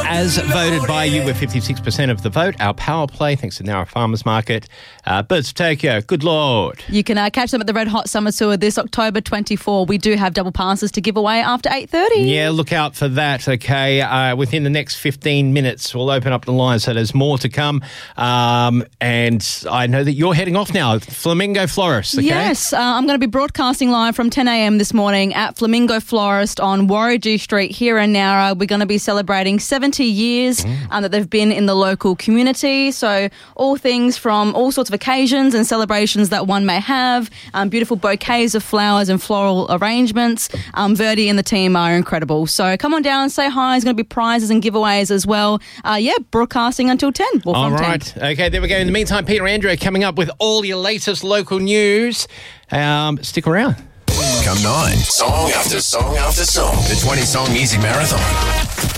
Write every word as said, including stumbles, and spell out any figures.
as voted by you with fifty-six percent of the vote. Our power play, thanks to Nowra Farmers Market. Uh, Birds of Tokyo, good Lord. You can uh, catch them at the Red Hot Summer Tour this October twenty-fourth. We do have double passes to give away after eight thirty. Yeah, look out for that, okay? Uh, within the next fifteen minutes, we'll open up the lines, so there's more to come. Um, and I know that you're heading off now, Flamingo Florist, okay? Yes, uh, I'm going to be broadcasting live from ten a.m. this morning at Flamingo Florist on Warragee Street here in Nowra. We're going to be celebrating seventy years mm. um, that they've been in the local community. So all things from all sorts of occasions and celebrations that one may have, um, beautiful bouquets of flowers and floral arrangements. Um, Verdi and the team are incredible. So come on down and say hi. There's going to be prizes and giveaways as well. Uh, yeah, broadcasting until ten. Well, all from right. ten. Okay, there we go. In the meantime, Peter Andrew coming up with all your latest local news. Um, stick around. Come nine. Song after song after song. The twenty-song Easy Marathon.